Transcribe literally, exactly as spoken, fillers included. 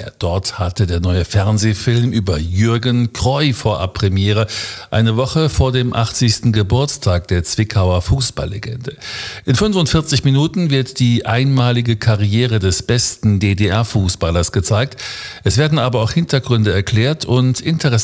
Mittelmeer. Dort hatte der neue Fernsehfilm über Jürgen Kroy Vorabpremiere, eine Woche vor dem achtzigsten Geburtstag der Zwickauer Fußballlegende. In fünfundvierzig Minuten wird die einmalige Karriere des besten D D R-Fußballers gezeigt. Es werden aber auch Hintergründe erklärt und interessante